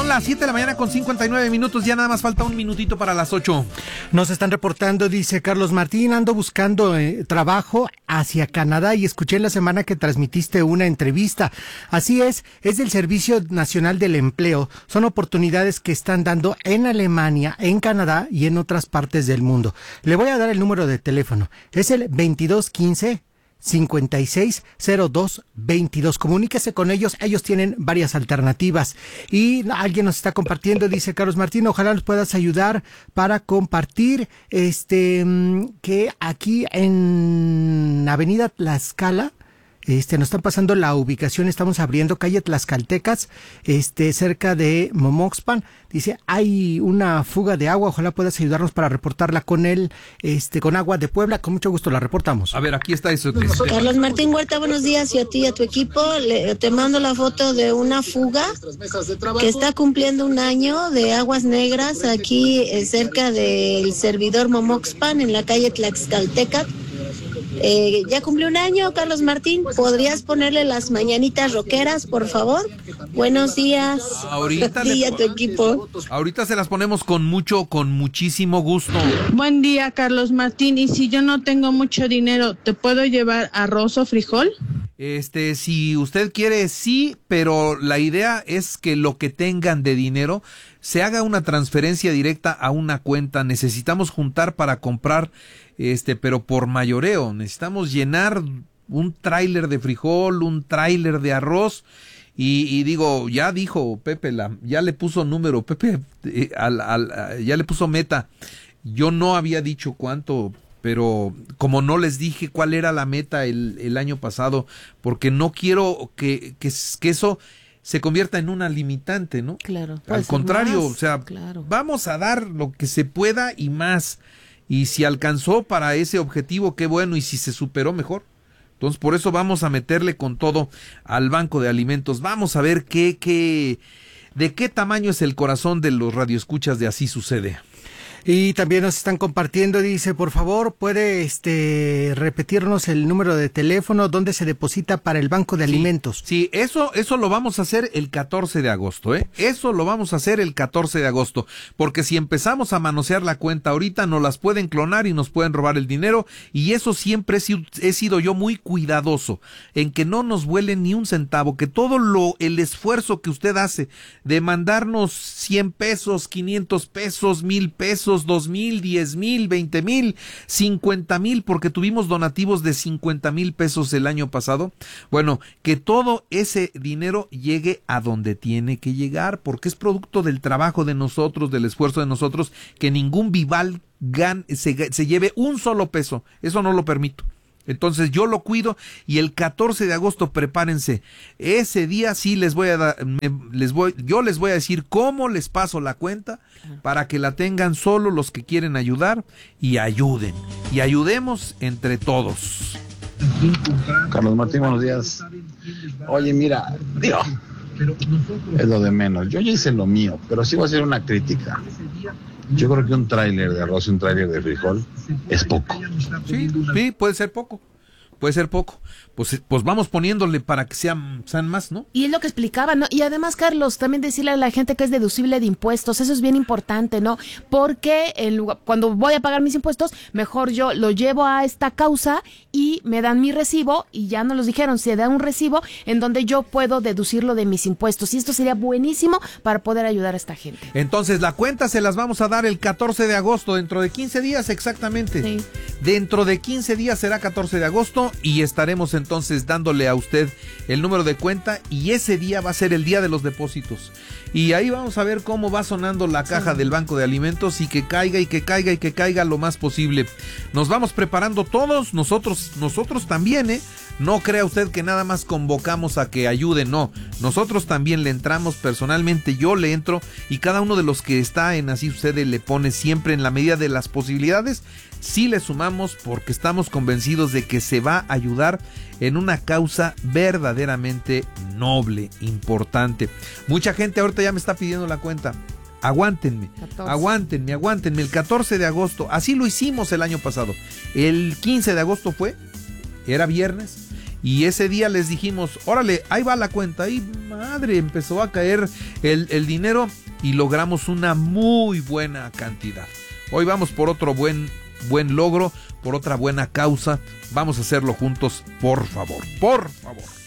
Son las 7 de la mañana con 59 minutos, ya nada más falta un minutito para las 8. Nos están reportando, dice Carlos Martín, ando buscando trabajo hacia Canadá y escuché en la semana que transmitiste una entrevista. Así es del Servicio Nacional del Empleo. Son oportunidades que están dando en Alemania, en Canadá y en otras partes del mundo. Le voy a dar el número de teléfono. Es el 2215 560222. Comuníquese con ellos tienen varias alternativas. Y alguien nos está compartiendo, dice Carlos Martín, ojalá nos puedas ayudar para compartir que aquí en Avenida Tlaxcala nos están pasando la ubicación, estamos abriendo calle Tlaxcaltecas, cerca de Momoxpan. Dice, hay una fuga de agua, ojalá puedas ayudarnos para reportarla con con Agua de Puebla. Con mucho gusto la reportamos. A ver, aquí está eso. Carlos Martín Huerta, buenos días, y a ti y a tu equipo. Te mando la foto de una fuga que está cumpliendo un año de aguas negras aquí cerca del servidor Momoxpan, en la calle Tlaxcaltecas. Ya cumplió un año, Carlos Martín. ¿Podrías ponerle las mañanitas rockeras, por favor? Buenos días. Ahorita a tu equipo. Ahorita se las ponemos con muchísimo gusto. Buen día, Carlos Martín. Y si yo no tengo mucho dinero, ¿te puedo llevar arroz o frijol? Si usted quiere, sí, pero la idea es que lo que tengan de dinero se haga una transferencia directa a una cuenta. Necesitamos juntar para comprar, pero por mayoreo. Necesitamos llenar un tráiler de frijol, un tráiler de arroz. Y digo, ya dijo Pepe, ya le puso número, Pepe, ya le puso meta. Yo no había dicho cuánto, pero como no les dije cuál era la meta el año pasado, porque no quiero que eso se convierta en una limitante, ¿no? Claro. Al contrario, más, o sea, claro. Vamos a dar lo que se pueda y más. Y si alcanzó para ese objetivo, qué bueno, y si se superó, mejor. Entonces, por eso vamos a meterle con todo al Banco de Alimentos. Vamos a ver de qué tamaño es el corazón de los radioescuchas de Así Sucede. Y también nos están compartiendo, dice, por favor, ¿puede repetirnos el número de teléfono donde se deposita para el Banco de Alimentos? Sí, eso lo vamos a hacer el 14 de agosto, ¿eh? Eso lo vamos a hacer el 14 de agosto, porque si empezamos a manosear la cuenta ahorita, nos las pueden clonar y nos pueden robar el dinero, y eso siempre he sido yo muy cuidadoso, en que no nos vuelen ni un centavo, que todo el esfuerzo que usted hace de mandarnos 100 pesos, 500 pesos, 1,000 pesos, 2,000, 10,000, 20,000, 50,000, porque tuvimos donativos de 50,000 pesos el año pasado. Bueno, que todo ese dinero llegue a donde tiene que llegar, porque es producto del trabajo de nosotros, del esfuerzo de nosotros, que ningún vival se lleve un solo peso. Eso no lo permito. Entonces yo lo cuido, y el 14 de agosto prepárense. Ese día sí les voy a decir cómo les paso la cuenta para que la tengan solo los que quieren ayudar, y ayuden. Y ayudemos entre todos. Carlos Martín, buenos días. Oye, mira, es lo de menos. Yo ya hice lo mío, pero sí voy a hacer una crítica. Yo creo que un tráiler de arroz y un tráiler de frijol es poco. Sí, puede ser poco. Pues vamos poniéndole para que sean más, ¿no? Y es lo que explicaba, ¿no? Y además, Carlos, también decirle a la gente que es deducible de impuestos, eso es bien importante, ¿no? Porque cuando voy a pagar mis impuestos, mejor yo lo llevo a esta causa y me dan mi recibo, y ya nos los dijeron, se da un recibo en donde yo puedo deducirlo de mis impuestos, y esto sería buenísimo para poder ayudar a esta gente. Entonces, la cuenta se las vamos a dar el 14 de agosto, dentro de 15 días exactamente. Sí. Dentro de 15 días será 14 de agosto, y estaremos entonces dándole a usted el número de cuenta, y ese día va a ser el día de los depósitos, y ahí vamos a ver cómo va sonando la caja del Banco de Alimentos, y que caiga y que caiga y que caiga lo más posible. Nos vamos preparando todos, nosotros también, no crea usted que nada más convocamos a que ayuden, no, nosotros también le entramos. Personalmente yo le entro, y cada uno de los que está en Así Sucede le pone siempre en la medida de las posibilidades. Sí le sumamos, porque estamos convencidos de que se va a ayudar en una causa verdaderamente noble, importante. Mucha gente ahorita ya me está pidiendo la cuenta. Aguántenme, el 14 de agosto, así lo hicimos el año pasado. El 15 de agosto era viernes, y ese día les dijimos, órale, ahí va la cuenta, y madre, empezó a caer el dinero y logramos una muy buena cantidad. Hoy vamos por otro buen logro, por otra buena causa. Vamos a hacerlo juntos, por favor, por favor.